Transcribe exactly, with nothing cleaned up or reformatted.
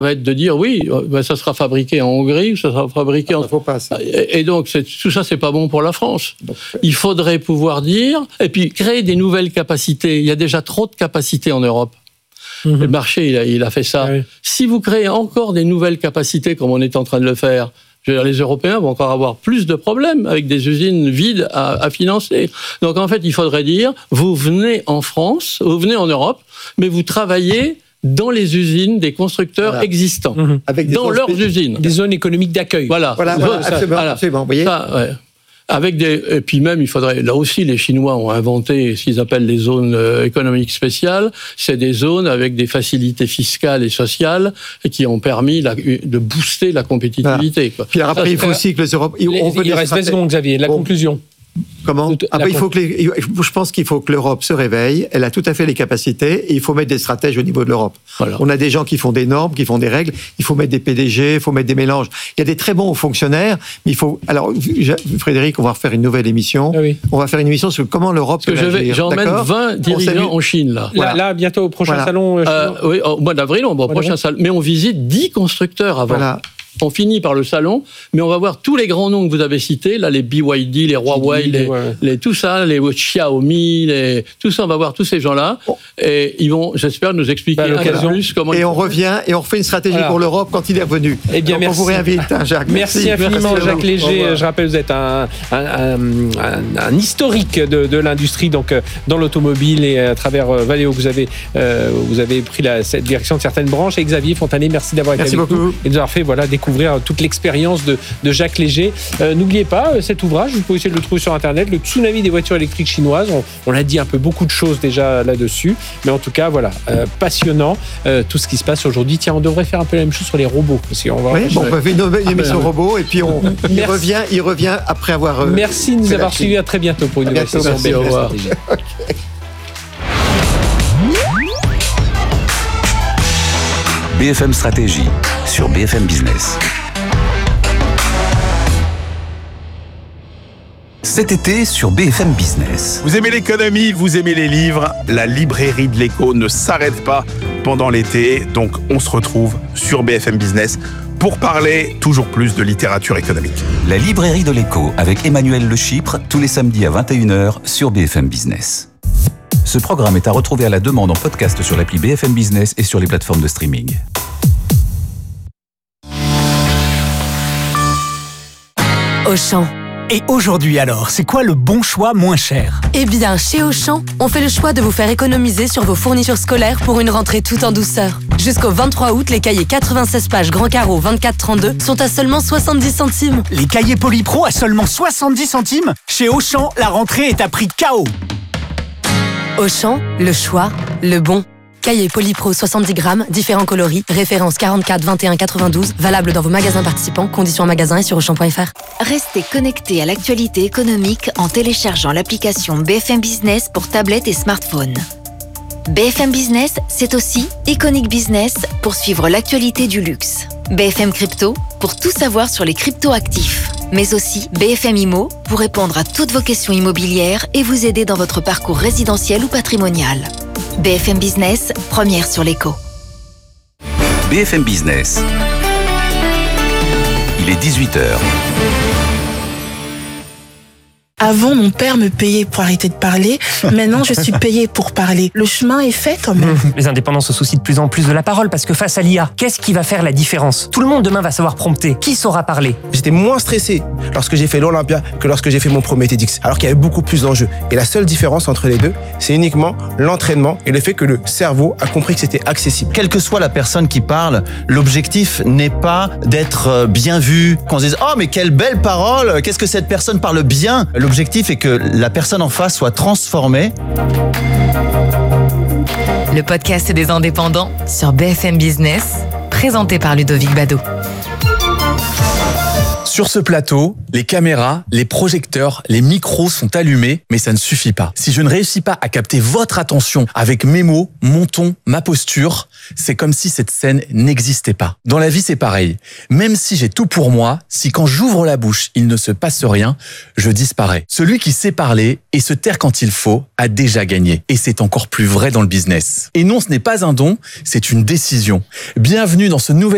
va être de dire oui, ben ça sera fabriqué en Hongrie ou ça sera fabriqué ah, en... Faut pas, ça. Et, et donc, c'est, tout ça, c'est pas bon pour la France. Donc, il faudrait pouvoir dire, et puis créer des nouvelles capacités. Il y a déjà trop de capacités en Europe. Mmh. Le marché, il a, il a fait ça. Oui. Si vous créez encore des nouvelles capacités, comme on est en train de le faire, je veux dire, les Européens vont encore avoir plus de problèmes avec des usines vides à, à financer. Donc, en fait, il faudrait dire, vous venez en France, vous venez en Europe, mais vous travaillez dans les usines des constructeurs voilà. existants, mmh. Avec des dans leurs spé- usines. Des zones économiques d'accueil. Voilà, voilà, voilà, voilà ça, absolument, voilà. absolument, vous voyez ça, ouais. Avec des, et puis même, il faudrait, là aussi, les Chinois ont inventé ce qu'ils appellent les zones économiques spéciales. C'est des zones avec des facilités fiscales et sociales et qui ont permis la, de booster la compétitivité. Voilà. Quoi. Puis après, ça, il faut aussi que les Européens... Il, il reste vingt secondes, Xavier, la bon. conclusion. Comment Après, il faut que les, je pense qu'il faut que l'Europe se réveille. Elle a tout à fait les capacités et il faut mettre des stratèges au niveau de l'Europe. Voilà. On a des gens qui font des normes, qui font des règles. Il faut mettre des P D G, il faut mettre des mélanges. Il y a des très bons fonctionnaires, mais il faut. Alors, Frédéric, on va refaire une nouvelle émission. Ah oui. On va faire une émission sur comment l'Europe peut agir. J'emmène vingt dirigeants en Chine là. Voilà. Là, bientôt au prochain voilà. salon. Euh, oui, au mois d'avril, on va au prochain salon. Mais on visite dix constructeurs avant. Voilà. On finit par le salon, mais on va voir tous les grands noms que vous avez cités, là, les B Y D, les Huawei, les, ouais. les, tout ça, les Xiaomi, les, tout ça, on va voir tous ces gens-là, oh. et ils vont, j'espère, nous expliquer bah, un peu plus comment... Et on revient, et on refait une stratégie voilà. pour l'Europe quand il est revenu. Eh bien, donc merci. On vous réinvite, hein, Jacques. Merci, merci infiniment, merci Jacques Léger. Je rappelle, vous êtes un, un, un, un, un historique de, de l'industrie, donc, dans l'automobile, et à travers euh, Valeo, vous avez, euh, vous avez pris la cette direction de certaines branches, et Xavier Fontanet, merci d'avoir été merci avec beaucoup. nous, et de nous avoir fait, voilà, découvrir toute l'expérience De, de Jacques Léger. Euh, n'oubliez pas, euh, cet ouvrage, vous pouvez essayer de le trouver sur Internet, le tsunami des voitures électriques chinoises. On, on l'a dit un peu beaucoup de choses déjà là-dessus, mais en tout cas, voilà, euh, passionnant euh, tout ce qui se passe aujourd'hui. Tiens, on devrait faire un peu la même chose sur les robots. Parce qu'on va oui, bon, on fait une, une émission ah, robot et puis on, il, revient, il revient après avoir... Euh, Merci de nous avoir suivis. À très bientôt pour une nouvelle session B F M Stratégie. Okay. B F M Stratégie sur B F M Business. Cet été sur B F M Business. Vous aimez l'économie, vous aimez les livres, la librairie de l'écho ne s'arrête pas pendant l'été, donc on se retrouve sur B F M Business pour parler toujours plus de littérature économique. La librairie de l'écho avec Emmanuel Le Chypre, tous les samedis à vingt et une heures sur B F M Business. Ce programme est à retrouver à la demande en podcast sur l'appli B F M Business et sur les plateformes de streaming. Auchan. Et aujourd'hui alors, c'est quoi le bon choix moins cher ? Eh bien, chez Auchan, on fait le choix de vous faire économiser sur vos fournitures scolaires pour une rentrée tout en douceur. Jusqu'au vingt-trois août, les cahiers quatre-vingt-seize pages grand carreau vingt-quatre trente-deux sont à seulement soixante-dix centimes. Les cahiers Polypro à seulement soixante-dix centimes ? Chez Auchan, la rentrée est à prix K O. Auchan, le choix, le bon. Cahier Polypro soixante-dix grammes, différents coloris, référence quarante-quatre vingt et un quatre-vingt-douze, valable dans vos magasins participants, conditions en magasin et sur auchan point f r. Restez connectés à l'actualité économique en téléchargeant l'application B F M Business pour tablette et smartphone. B F M Business, c'est aussi Iconic Business pour suivre l'actualité du luxe. B F M Crypto pour tout savoir sur les crypto-actifs. Mais aussi B F M Immo pour répondre à toutes vos questions immobilières et vous aider dans votre parcours résidentiel ou patrimonial. B F M Business, première sur l'écho. B F M Business. Il est dix-huit heures. Avant, mon père me payait pour arrêter de parler. Maintenant, je suis payée pour parler. Le chemin est fait quand même. Les indépendants se soucient de plus en plus de la parole parce que face à l'I A, qu'est-ce qui va faire la différence ? Tout le monde demain va savoir prompter. Qui saura parler ? J'étais moins stressé lorsque j'ai fait l'Olympia que lorsque j'ai fait mon premier TEDx, alors qu'il y avait beaucoup plus d'enjeux. Et la seule différence entre les deux, c'est uniquement l'entraînement et le fait que le cerveau a compris que c'était accessible. Quelle que soit la personne qui parle, l'objectif n'est pas d'être bien vu, qu'on se dise « Oh, mais quelle belle parole, qu'est-ce que cette personne parle bien ?» L'objectif est que la personne en face soit transformée. Le podcast des indépendants sur B F M Business, présenté par Ludovic Bado. Sur ce plateau, les caméras, les projecteurs, les micros sont allumés, mais ça ne suffit pas. Si je ne réussis pas à capter votre attention avec mes mots, mon ton, ma posture, c'est comme si cette scène n'existait pas. Dans la vie, c'est pareil. Même si j'ai tout pour moi, si quand j'ouvre la bouche, il ne se passe rien, je disparais. Celui qui sait parler et se taire quand il faut a déjà gagné. Et c'est encore plus vrai dans le business. Et non, ce n'est pas un don, c'est une décision. Bienvenue dans ce nouvel